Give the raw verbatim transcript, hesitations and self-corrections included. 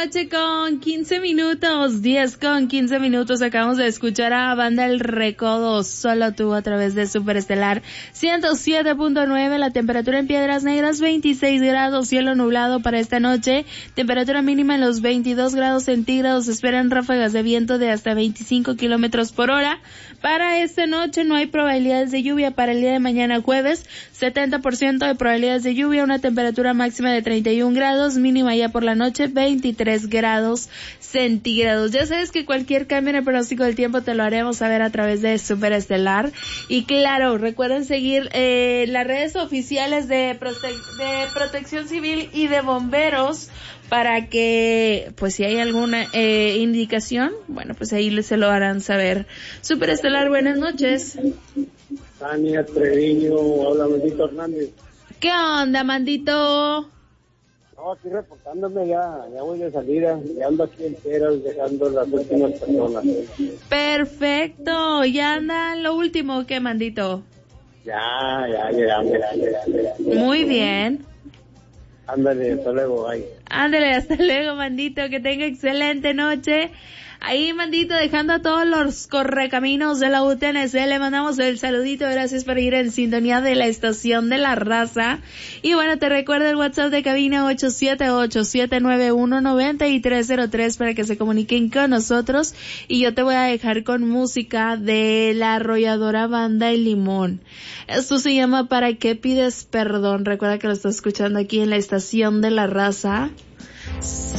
noche con quince minutos, diez con quince minutos. Acabamos de escuchar a Banda El Recodo, Solo Tú, a través de Superestelar ciento siete punto nueve. La temperatura en Piedras Negras veintiséis grados, cielo nublado para esta noche. Temperatura mínima en los veintidós grados centígrados. Se esperan ráfagas de viento de hasta veinticinco kilómetros por hora. Para esta noche no hay probabilidades de lluvia. Para el día de mañana jueves, setenta por ciento de probabilidades de lluvia, una temperatura máxima de treinta y un grados, mínima ya por la noche veintitrés grados centígrados. Ya sabes que cualquier cambio en el pronóstico del tiempo te lo haremos saber a través de Superestelar. Y claro, recuerden seguir eh, las redes oficiales de, prote- de Protección Civil y de Bomberos, para que, pues si hay alguna eh, indicación, bueno, pues ahí se lo harán saber. Superestelar, buenas noches. Tania Treviño, habla Mandito Hernández. ¿Qué onda, Mandito? No, aquí reportándome, ya, ya voy de salida, ya ando aquí enteras dejando las últimas personas. Perfecto, ya anda lo último, ¿qué, Mandito? Ya, ya, llegamos, ya, ya, ya, ya. Muy bien. Ándale, hasta luego, bye. Ándale, hasta luego, Mandito, que tenga excelente noche. Ahí, Mandito, dejando a todos los correcaminos de la U T N C, le mandamos el saludito, gracias por ir en sintonía de la estación de la raza. Y bueno, te recuerdo el WhatsApp de cabina ocho siete ocho, siete nueve uno, nueve tres cero tres para que se comuniquen con nosotros. Y yo te voy a dejar con música de la arrolladora Banda El Limón. Esto se llama ¿Para qué pides perdón? Recuerda que lo estás escuchando aquí en la estación de la raza.